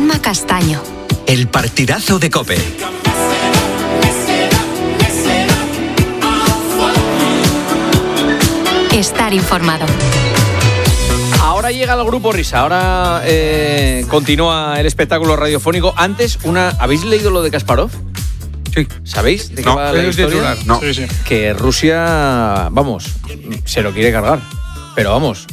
Juanma Castaño. El partidazo de COPE. Estar informado. Ahora llega el Grupo Risa, ahora continúa el espectáculo radiofónico. Antes, ¿habéis leído lo de Kasparov? Sí. ¿Sabéis de qué va la historia? No. Sí. Que Rusia, se lo quiere cargar. Pero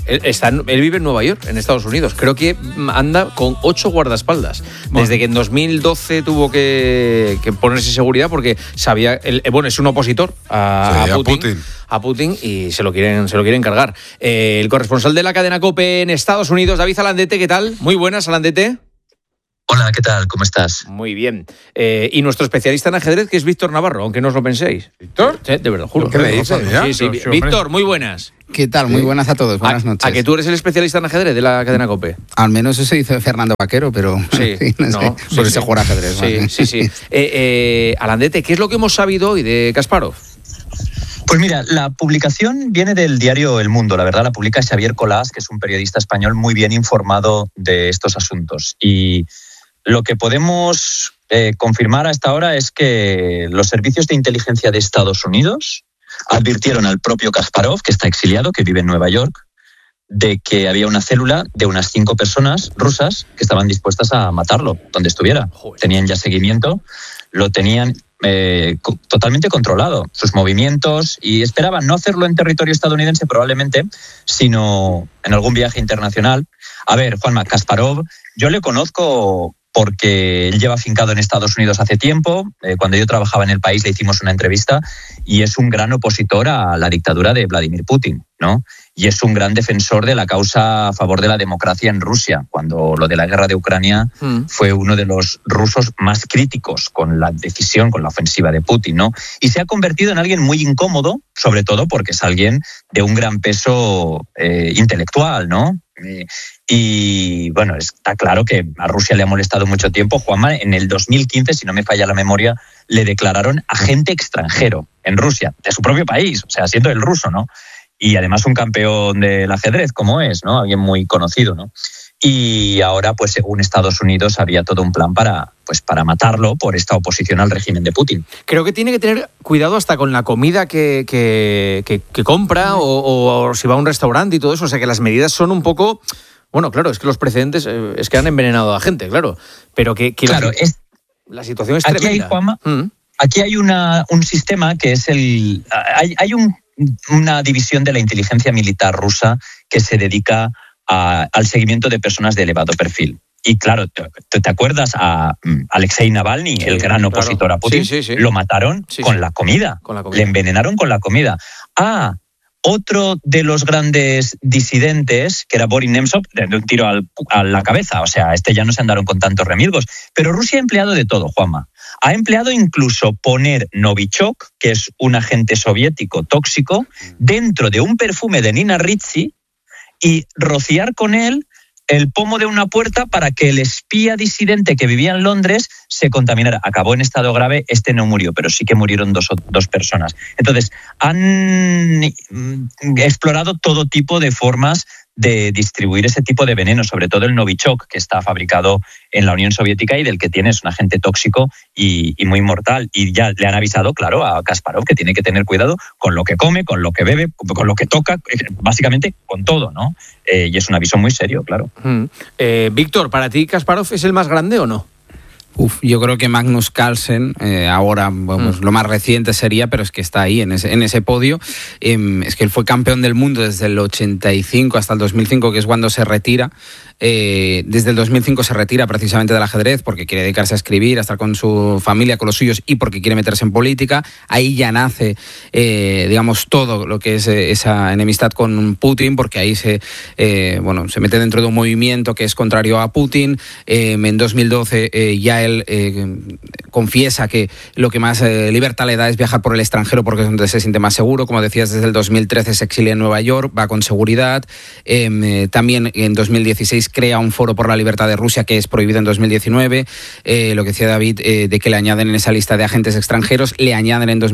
él vive en Nueva York, en Estados Unidos. Creo que anda con 8 guardaespaldas. Desde que en 2012 tuvo que ponerse seguridad porque sabía... es un opositor a Putin y se lo quieren cargar. El corresponsal de la cadena COPE en Estados Unidos, David Alandete, ¿qué tal? Muy buenas, Alandete. Hola, ¿qué tal? ¿Cómo estás? Muy bien. Y nuestro especialista en ajedrez, que es Víctor Navarro, aunque no os lo penséis. ¿Víctor? Sí, de verdad, juro. ¿Qué le dices? Sí. Víctor, muy buenas. ¿Qué tal? Muy buenas a todos, buenas noches. ¿A que tú eres el especialista en ajedrez de la cadena COPE? Al menos eso dice Fernando Vaquero, pero sí, por eso juega ajedrez. Sí. Alandete, ¿qué es lo que hemos sabido hoy de Kasparov? Pues mira, la publicación viene del diario El Mundo, la verdad la publica Xavier Colás, que es un periodista español muy bien informado de estos asuntos. Y lo que podemos confirmar a esta hora es que los servicios de inteligencia de Estados Unidos advirtieron al propio Kasparov, que está exiliado, que vive en Nueva York, de que había una célula de unas 5 personas rusas que estaban dispuestas a matarlo donde estuviera. Tenían ya seguimiento, lo tenían totalmente controlado, sus movimientos, y esperaban no hacerlo en territorio estadounidense probablemente, sino en algún viaje internacional. A ver, Juanma, Kasparov, yo le conozco porque él lleva afincado en Estados Unidos hace tiempo. Cuando yo trabajaba en el país le hicimos una entrevista y es un gran opositor a la dictadura de Vladimir Putin, ¿no? Y es un gran defensor de la causa a favor de la democracia en Rusia. Cuando lo de la guerra de Ucrania fue uno de los rusos más críticos con la decisión, con la ofensiva de Putin, ¿no? Y se ha convertido en alguien muy incómodo, sobre todo porque es alguien de un gran peso intelectual, ¿no? Y bueno, está claro que a Rusia le ha molestado mucho tiempo. Juanma, en el 2015, si no me falla la memoria, le declararon agente extranjero en Rusia, de su propio país, o sea, siendo el ruso, ¿no? Y además un campeón del ajedrez, como es, ¿no? Alguien muy conocido, ¿no? Y ahora, pues según Estados Unidos, había todo un plan para matarlo por esta oposición al régimen de Putin. Creo que tiene que tener cuidado hasta con la comida que compra o si va a un restaurante y todo eso. O sea, que las medidas son un poco... Bueno, claro, es que los precedentes es que han envenenado a gente, claro. Pero que claro, la situación es tremenda. Aquí hay, Juanma, aquí hay un sistema que es hay una división de la inteligencia militar rusa que se dedica al seguimiento de personas de elevado perfil. Y claro, ¿te acuerdas a Alexei Navalny, el gran opositor a Putin? Sí. Lo mataron con la comida. Le envenenaron con la comida. Otro de los grandes disidentes, que era Boris Nemtsov, de un tiro a la cabeza. O sea, ya no se andaron con tantos remilgos. Pero Rusia ha empleado de todo, Juanma. Ha empleado incluso poner Novichok, que es un agente soviético tóxico, dentro de un perfume de Nina Ricci y rociar con él el pomo de una puerta para que el espía disidente que vivía en Londres se contaminara. Acabó en estado grave, no murió, pero sí que murieron dos personas. Entonces, han explorado todo tipo de formas de distribuir ese tipo de veneno, sobre todo el Novichok, que está fabricado en la Unión Soviética y del que tiene, es un agente tóxico y muy mortal. Y ya le han avisado, claro, a Kasparov que tiene que tener cuidado con lo que come, con lo que bebe, con lo que toca, básicamente con todo, ¿no? Y es un aviso muy serio, claro. Víctor, ¿para ti Kasparov es el más grande o no? Yo creo que Magnus Carlsen, ahora lo más reciente sería, pero es que está ahí en ese podio. Es que él fue campeón del mundo desde el 85 hasta el 2005, que es cuando se retira. Desde el 2005 se retira precisamente del ajedrez porque quiere dedicarse a escribir, a estar con su familia, con los suyos y porque quiere meterse en política. Ahí ya nace, digamos, todo lo que es esa enemistad con Putin, porque ahí se mete dentro de un movimiento que es contrario a Putin. En 2012 ya él confiesa que lo que más libertad le da es viajar por el extranjero porque es donde se siente más seguro. Como decías, desde el 2013 se exilia en Nueva York, va con seguridad. También en 2016 2016 crea un foro por la libertad de Rusia que es prohibido en 2019. Lo que decía David, de que le añaden en esa lista de agentes extranjeros, le añaden en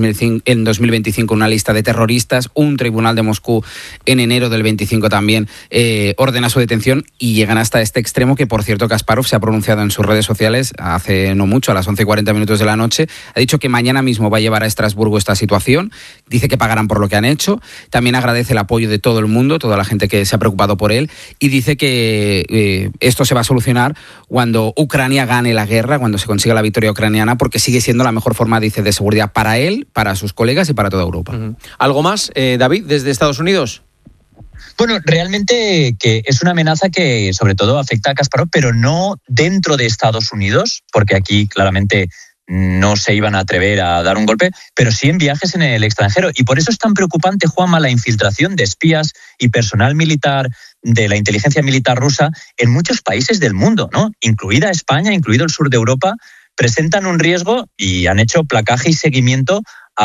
2025 una lista de terroristas. Un tribunal de Moscú en enero del 25 también ordena su detención y llegan hasta este extremo que, por cierto, Kasparov se ha pronunciado en sus redes sociales hace no mucho, a las 11:40 de la noche. Ha dicho que mañana mismo va a llevar a Estrasburgo esta situación. Dice que pagarán por lo que han hecho. También agradece el apoyo de todo el mundo, toda la gente que se ha preocupado por él, y dice que esto se va a solucionar cuando Ucrania gane la guerra, cuando se consiga la victoria ucraniana, porque sigue siendo la mejor forma, dice, de seguridad para él, para sus colegas y para toda Europa. ¿Algo más, David, desde Estados Unidos? Bueno, realmente que es una amenaza que sobre todo afecta a Kasparov, pero no dentro de Estados Unidos, porque aquí claramente no se iban a atrever a dar un golpe, pero sí en viajes en el extranjero. Y por eso es tan preocupante, Juanma, la infiltración de espías y personal militar de la inteligencia militar rusa en muchos países del mundo, ¿no? Incluida España, incluido el sur de Europa, presentan un riesgo y han hecho placaje y seguimiento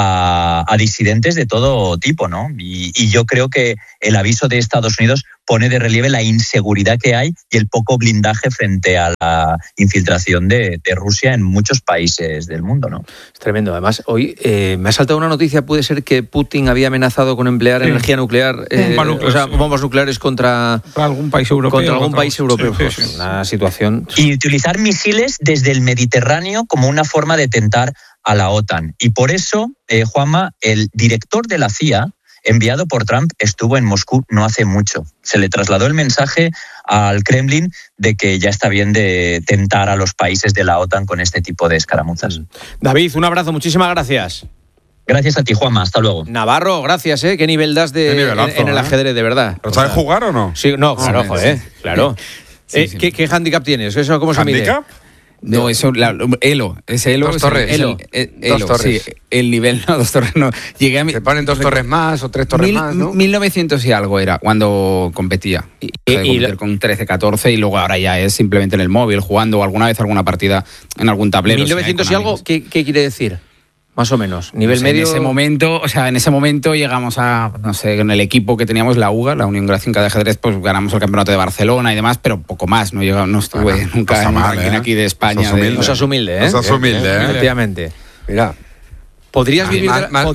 a disidentes de todo tipo, ¿no? Y yo creo que el aviso de Estados Unidos pone de relieve la inseguridad que hay y el poco blindaje frente a la infiltración de Rusia en muchos países del mundo, ¿no? Es tremendo. Además, hoy me ha saltado una noticia, puede ser que Putin había amenazado con emplear energía nuclear, bombas nucleares contra algún país europeo. Contra algún país europeo. Sí. Pues una situación... Y utilizar misiles desde el Mediterráneo como una forma de tentar a la OTAN. Y por eso, Juanma, el director de la CIA, enviado por Trump, estuvo en Moscú no hace mucho. Se le trasladó el mensaje al Kremlin de que ya está bien de tentar a los países de la OTAN con este tipo de escaramuzas. David, un abrazo, muchísimas gracias. Gracias a ti, Juanma, hasta luego. Navarro, gracias, ¿Qué nivel das en el ajedrez, de verdad? ¿Pero sabes jugar o no? Sí, no, claro, joder, claro. Sí. ¿Qué handicap tienes? ¿Eso cómo se mide? ¿Handicap? No, eso, Elo. Ese Elo. Dos torres. Elo. Dos torres. Sí, el nivel, no, 2 torres no. Llegué a Te ponen 2 torres más o 3 torres más, ¿no? 1900 y algo era cuando competía. Competir con 13, 14 y luego ahora ya es simplemente en el móvil, jugando o alguna vez alguna partida en algún tablero. 1900 y algo, ¿qué quiere decir? Más o menos, nivel medio. En ese momento llegamos a, no sé, en el equipo que teníamos, la UGA, la Unión Gráfica de Ajedrez, pues ganamos el campeonato de Barcelona y demás, pero poco más, no estuve nunca en el ranking aquí de España. No seas humilde, No seas humilde, Efectivamente. Mira. ¿Podrías vivir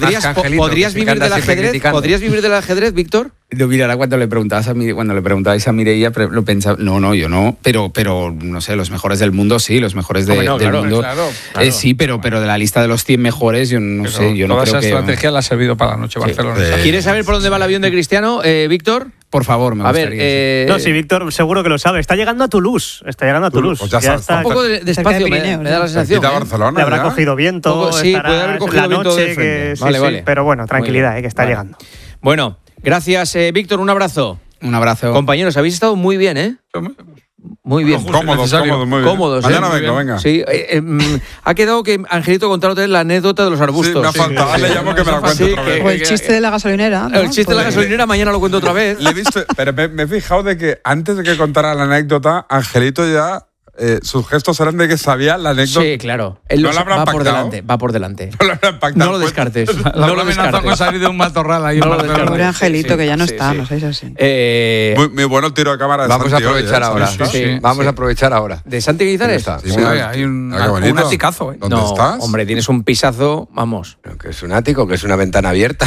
del ajedrez? ¿Podrías vivir del ajedrez, Víctor? No, mira, ahora cuando le preguntabais a Mireia, lo pensaba, no, yo no, pero no sé, los mejores del mundo sí, los mejores del mundo. Claro. Sí, pero de la lista de los 100 mejores, yo no sé, yo no creo que... Toda esa estrategia la ha servido para la noche Barcelona. ¿Quieres saber por dónde va el avión de Cristiano, Víctor? Por favor, me gustaría. No, sí, Víctor seguro que lo sabe. Está llegando a Toulouse. Pues ya está. Un poco de despacio, me da la sensación. Barcelona, le habrá cogido viento. Sí, puede haber cogido viento de frente. Vale. Pero bueno, tranquilidad, que está llegando. Bueno, gracias, Víctor. Un abrazo. Un abrazo. Compañeros, habéis estado muy bien, ¿eh? Muy bien. Cómodos, muy bien. Cómodos, mañana venga. Sí, ha quedado que Angelito contar otra vez la anécdota de los arbustos. Sí, me ha faltado. Le llamo que me la cuente otra vez. O el chiste de la gasolinera, ¿no? El chiste de la gasolinera mañana lo cuento otra vez. Le he visto, pero me he fijado de que antes de que contara la anécdota, Angelito ya... sus gestos eran de que sabía la anécdota. Sí, claro. Él ¿No lo habrán pactado? Va por delante. No lo habrán pactado. No lo descartes. No lo amenazó con salir de un matorral ahí. Pobre Angelito, que ya no está, no sé así. Muy bueno el tiro de cámara de Vamos Santi a aprovechar hoy, ahora. Sí. Vamos a aprovechar ahora. ¿De Santi Guizares? Sí, hay un aticazo. ¿Dónde estás? Hombre, tienes un pisazo, vamos. Que es un ático, que es una ventana abierta.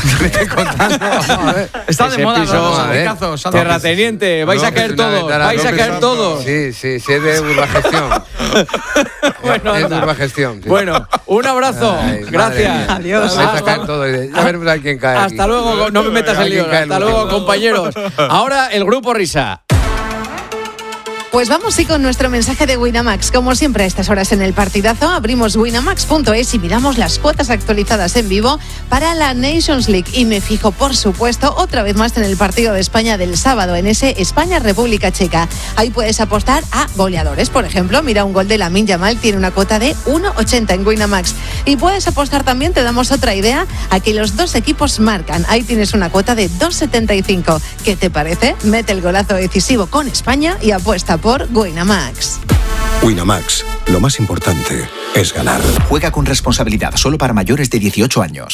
Está de moda los aticazos. Terrateniente, vais a caer todos. Sí, es de Urbagestión. Bueno, es Urbagestión. Bueno, un abrazo. Gracias. Adiós. Vais a caer todo. Ya veremos a quién cae. Hasta luego, no me metas en lío. Hasta luego, compañeros. Ahora el Grupo Risa. Pues vamos sí con nuestro mensaje de Winamax. Como siempre a estas horas en el partidazo, abrimos winamax.es y miramos las cuotas actualizadas en vivo para la Nations League. Y me fijo, por supuesto, otra vez más en el partido de España del sábado, en ese España-República Checa. Ahí puedes apostar a goleadores. Por ejemplo, mira, un gol de Lamine Yamal tiene una cuota de 1,80 en Winamax. Y puedes apostar también, te damos otra idea, a que los dos equipos marcan. Ahí tienes una cuota de 2,75. ¿Qué te parece? Mete el golazo decisivo con España y apuesta por Winamax. Winamax, lo más importante es ganar. Juega con responsabilidad, solo para mayores de 18 años.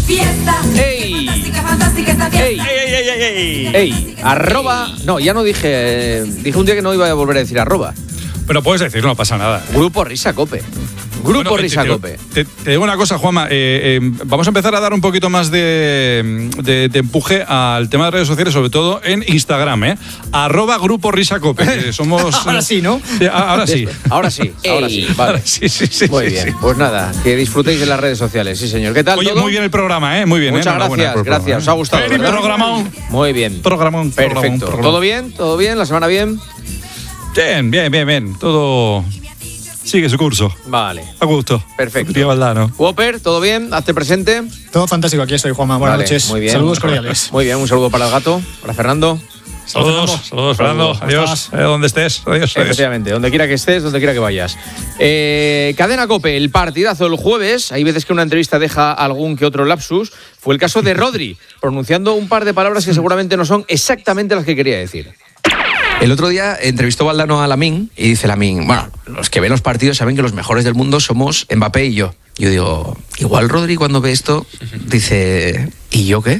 fiesta. ¡Ey! Fantástica esta fiesta. ¡Ey! Arroba. No, ya no dije. Dije un día que no iba a volver a decir arroba. Pero puedes decir, no pasa nada. Grupo Risa Cope. Grupo Risa Cope. Te digo una cosa, Juanma. Vamos a empezar a dar un poquito más de empuje al tema de redes sociales, sobre todo en Instagram, @Grupo Risa Cope. Somos. Ahora sí, ¿no? Ahora sí. Ahora sí. Vale. Sí. Muy bien. Pues nada, que disfrutéis de las redes sociales. Sí, señor. ¿Qué tal? Oye, todo? Muy bien el programa, Muy bien. Muchas gracias. ¿Os ha gustado? Programón. Muy bien. Programón. Perfecto. ¿Todo bien? ¿Todo bien? ¿La semana bien? Bien. Todo sigue su curso. Vale. A gusto. Perfecto. Tío Valdano. Whopper, ¿todo bien? Hazte presente. Todo fantástico, aquí estoy, Juanma. Buenas noches. Muy bien. Saludos cordiales. Muy bien, un saludo para el gato, para Fernando. Saludos, Fernando. Adiós. Donde estés. Adiós. Efectivamente, donde quiera que estés, donde quiera que vayas. Cadena COPE, el partidazo el jueves. Hay veces que una entrevista deja algún que otro lapsus. Fue el caso de Rodri, pronunciando un par de palabras que seguramente no son exactamente las que quería decir. El otro día entrevistó Valdano a Lamine y dice Lamine, bueno, los que ven los partidos saben que los mejores del mundo somos Mbappé y yo. Yo digo, igual Rodri cuando ve esto dice, ¿y yo qué?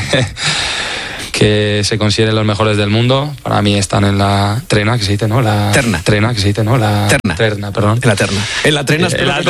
Que se consideren los mejores del mundo. Para mí están en la trena, que se dice, ¿no? La terna. Trena, que se dice, ¿no? La terna, perdón. En la terna. En la trena. En la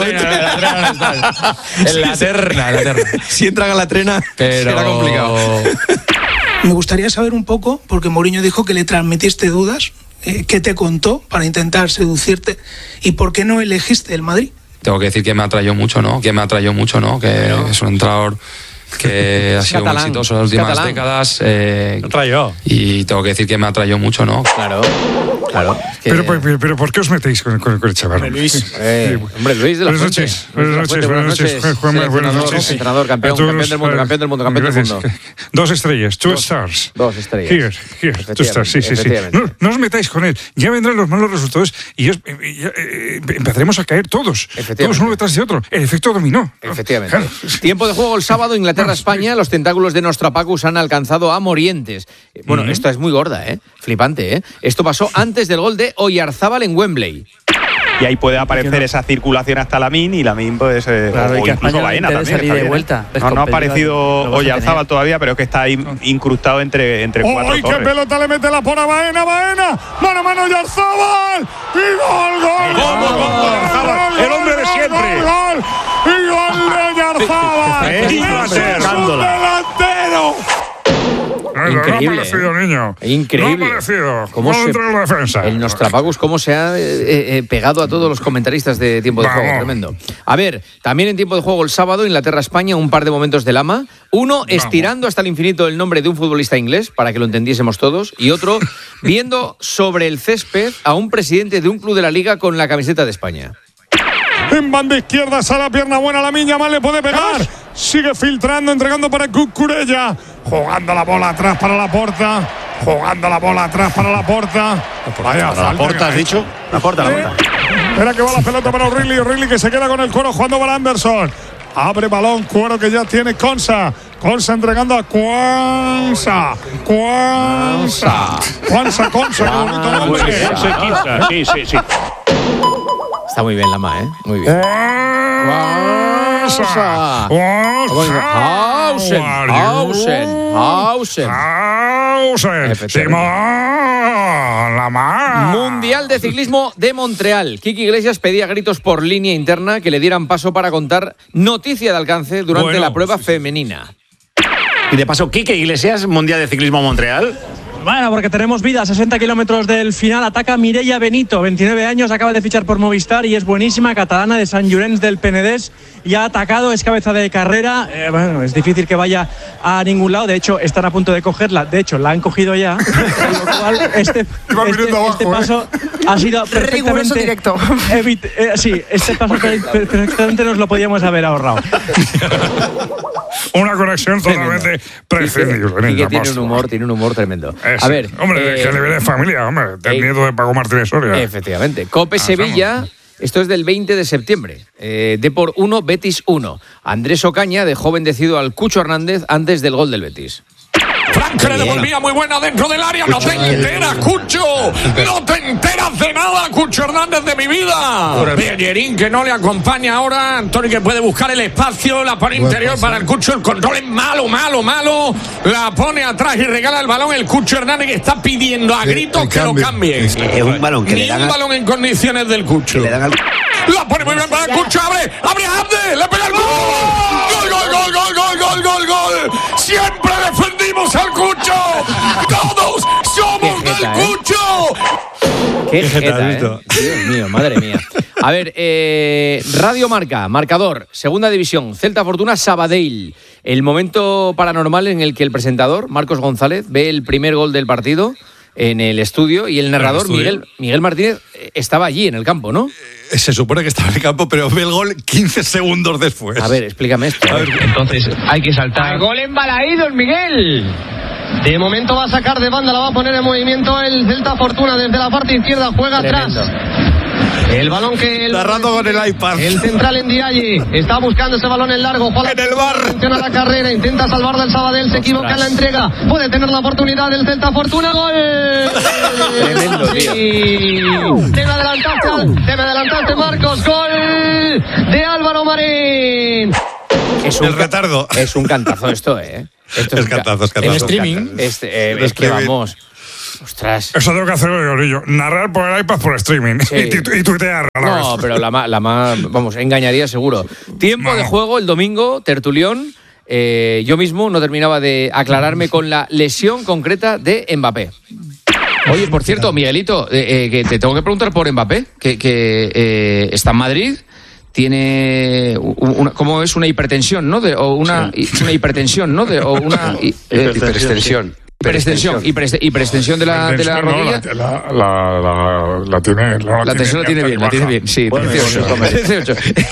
terna. Si entran a la trena, pero será complicado. Me gustaría saber un poco, porque Mourinho dijo que le transmitiste dudas, ¿qué te contó para intentar seducirte y por qué no elegiste el Madrid? Tengo que decir que me atrayó mucho, ¿no? Que es un entrenador que ha sido muy exitoso en las últimas décadas. Y tengo que decir que me atrayó mucho, ¿no? Claro. Pero ¿por qué os metéis con el chaval? Hombre, Luis de la Fuente. Buenas noches. Buenas noches. Entrenador, campeón del mundo. 2 estrellas, 2 stars. 2 estrellas. Here, 2 stars, sí. No os metáis con él. Ya vendrán los malos resultados y empezaremos a caer todos uno detrás de otro. El efecto dominó. Efectivamente. Tiempo de juego el sábado, Inglaterra-España. Los tentáculos de Nostrapacus han alcanzado a Morientes. Bueno, esta es muy gorda, flipante. Esto pasó antes del gol de Oyarzábal en Wembley. Y ahí puede aparecer esa circulación hasta Lamine y Lamine pues, claro, o incluso Baena también. De vuelta. No ha aparecido Oyarzábal todavía, pero es que está ahí incrustado entre cuatro ¡ay, torres. qué pelota le mete la pora a Baena! ¡Mano a mano Oyarzábal! ¡Y gol! ¡El hombre de siempre! ¡Gol! ¡Y gol de Oyarzábal! ¡Es un delantero! Increíble. Increíble. No ha parecido. ¿Cómo se, la defensa? El Nostrapacus, cómo se ha pegado a todos los comentaristas de tiempo de juego. Tremendo. A ver, también en tiempo de juego el sábado, Inglaterra-España, un par de momentos del ama. Uno, estirando hasta el infinito el nombre de un futbolista inglés, para que lo entendiésemos todos. Y otro, viendo sobre el césped a un presidente de un club de la Liga con la camiseta de España. En banda izquierda, sale la pierna buena, Lamine mal le puede pegar. Sigue filtrando, entregando para Cucurella. Jugando la bola atrás para Laporta. Vaya, ¿La Porta has dicho? La Porta. Espera que va la pelota para O'Reilly que se queda con el Cuero jugando para Anderson. Abre balón, Cuero que ya tiene Konsa entregando a Quansa. Qué bonito nombre. Sí. Está muy bien Lama, Muy bien. Mundial de Ciclismo de Montreal. Kiki Iglesias pedía a gritos por línea interna que le dieran paso para contar noticia de alcance durante la prueba femenina. Y de paso, Kiki Iglesias, Mundial de Ciclismo Montreal. Bueno, porque tenemos vida, 60 kilómetros del final, ataca Mireia Benito, 29 años, acaba de fichar por Movistar y es buenísima, catalana de Sant Llorenç del Penedès, y ha atacado, es cabeza de carrera, bueno, es difícil que vaya a ningún lado, de hecho están a punto de cogerla, de hecho la han cogido ya, con lo cual este paso ha sido perfectamente directo. Sí, este paso perfectamente nos lo podíamos haber ahorrado. Una conexión totalmente prescindible. Y que tiene un humor tremendo. A ver, hombre, que le viene de familia, hombre. Ten miedo de Paco Martínez Soria. Efectivamente. Cope Sevilla. Esto es del 20 de septiembre. Depor 1, Betis 1. Andrés Ocaña dejó bendecido al Cucho Hernández antes del gol del Betis. arranque le devolvía muy buena dentro del área. No te enteras, Cucho. No te enteras de nada, Cucho Hernández de mi vida. Bellerín que no le acompaña ahora. Antonio que puede buscar el espacio. La pone interior para el Cucho. El control es malo. La pone atrás y regala el balón. El Cucho Hernández que está pidiendo a gritos que lo cambien. Es un balón que le dan un balón en condiciones del Cucho. La pone muy bien para el Cucho. Abre Abde. Le pega el gol. Gol. Siempre defendimos al Cucho. Todos somos del Cucho. Qué jeta, Dios mío, madre mía. A ver, Radio Marca, marcador, segunda división, Celta Fortuna Sabadell. El momento paranormal en el que el presentador, Marcos González, ve el primer gol del partido en el estudio y el narrador, Miguel Martínez, estaba allí en el campo, ¿no? Se supone que estaba en el campo, pero ve el gol 15 segundos después. A ver, explícame esto. Entonces, hay que saltar. El gol embalaído, Miguel. De momento va a sacar de banda, la va a poner en movimiento el Celta Fortuna desde la parte izquierda, juega Tremendo. atrás. El balón que narrando con el iPad. El central en Ndiaye está buscando ese balón en largo. Juan en el bar. Menciona la carrera, intenta salvar del Sabadell, se equivoca en la entrega. Puede tener la oportunidad del Celta Fortuna. ¡Gol! Tremendo, tío. Te me adelantaste, Marcos. Gol de Álvaro Marín. El retardo. Es un cantazo esto, Esto es cantazo. En streaming. Es que vamos. Ostras. Eso tengo que hacerlo yo. Narrar por el iPad por streaming. Sí. Y tuitear a la vez. No, pero la más, vamos, engañaría seguro. Tiempo de juego el domingo, tertulión. Yo mismo no terminaba de aclararme con la lesión concreta de Mbappé. Oye, por cierto, Miguelito, que te tengo que preguntar por Mbappé, que está en Madrid. Tiene ¿cómo es? Una hipertensión, ¿no? Una hipertensión, ¿no? Hiperextensión. Hiperextensión de la rodilla. La tiene. La tensión la tiene bien. Sí, 18.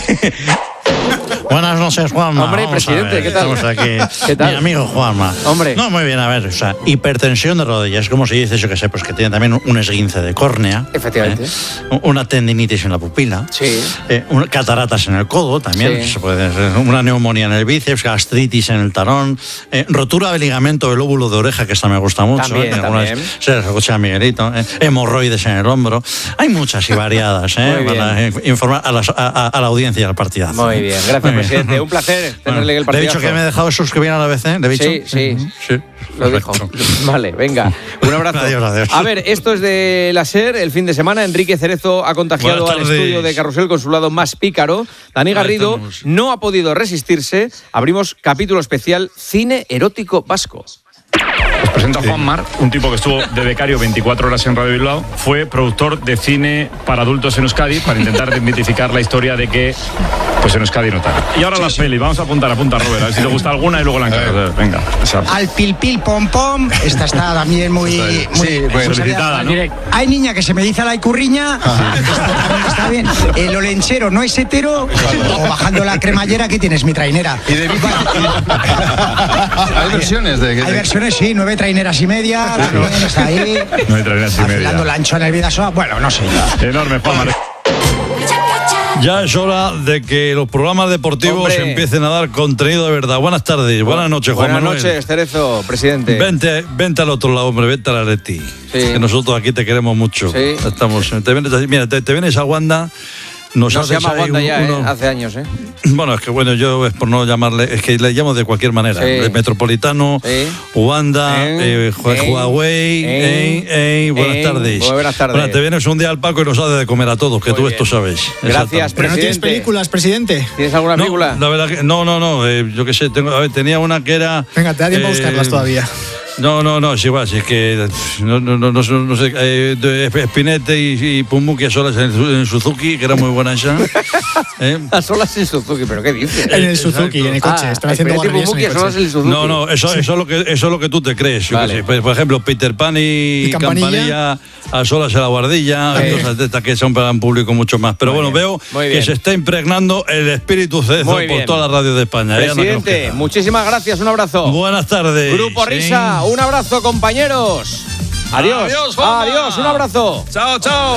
Buenas noches, Juanma. Hombre, presidente, ¿qué tal? Estamos aquí. ¿Qué tal? Mi amigo Juanma. Hombre. No, muy bien, a ver, o sea, hipertensión de rodillas, como se dice, yo que sé, pues que tiene también un esguince de córnea. Efectivamente. Una tendinitis en la pupila. Sí. Cataratas en el codo también. Sí. Se puede ser una neumonía en el bíceps, gastritis en el talón, rotura del ligamento del lóbulo de oreja, que esta me gusta mucho. También. Se escucha a Miguelito. Hemorroides en el hombro. Hay muchas y variadas, para informar a la audiencia y al partidazo. Muy bien, gracias, presidente. Un placer tenerle el partidazo. ¿Le he dicho que me he dejado suscribir a la ABC? ¿Le he dicho? Sí. Lo dijo. Vale, venga. Un abrazo. Adiós. A ver, esto es de la SER. El fin de semana, Enrique Cerezo ha contagiado al estudio de Carrusel con su lado más pícaro. Dani Garrido no ha podido resistirse. Abrimos capítulo especial Cine Erótico Vasco. Os presento a Juan Mar, un tipo que estuvo de becario 24 horas en Radio Bilbao. Fue productor de cine para adultos en Euskadi para intentar desmitificar la historia de que pues en Euskadi no tal. Y ahora las pelis, vamos a apuntar, Robert, a ver si te gusta alguna y luego la encargas. Venga. Al pil pil pom pom, esta está también muy solicitada, ¿no? Hay niña que se me dice la icurriña, está bien. El olenchero no es hetero, o bajando la cremallera, ¿qué tienes? Mi trainera. ¿Y de ¿Hay versiones de Hay versiones, sí, 9 traineras y media, también está ahí. 9 traineras y media. Afilando la ancho en el Vidasoa, bueno, no sé. Enorme, Juan Mar. Ya es hora de que los programas deportivos empiecen a dar contenido de verdad. Buenas tardes, buenas noches, Juan Manuel. Buenas noches, Cerezo, presidente. Vente al otro lado, hombre, vente a la Leti. Que nosotros aquí te queremos mucho. Sí. Te vienes a Wanda. No se llama Wanda ya, hace años, Bueno, es que es por no llamarle, es que le llamo de cualquier manera. Sí. Metropolitano, Wanda, Huawei, buenas tardes. Buenas tardes. Bueno, te vienes un día al Paco y nos haces de comer a todos, que tú esto sabes. Gracias, Pero no tienes películas, presidente. ¿Tienes alguna película? La verdad que no, yo qué sé, tenía una que era... Venga, te da tiempo a buscarlas todavía. No, es igual, si es que no sé, Spinette y Pumuki a solas en Suzuki, que era muy buena esa. A solas en Suzuki, ¿pero qué dices? En el Suzuki, en el coche, están haciendo guarrillas en el coche. No, eso es lo que tú te crees. Vale. Por ejemplo, Peter Pan y Campanilla a solas en la guardilla, cosas de estas que son para un público mucho más. Pero bueno, veo que se está impregnando el espíritu Cerezo por toda la radio de España. Presidente, muchísimas gracias, un abrazo. Buenas tardes. Grupo Risa. Un abrazo, compañeros. Adiós. Adiós, un abrazo. Chao.